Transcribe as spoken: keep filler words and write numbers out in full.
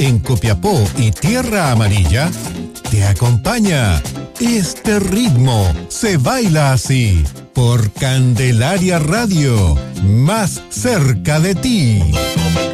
en Copiapó y Tierra Amarilla, te acompaña. Este ritmo se baila así por Candelaria Radio, más cerca de ti.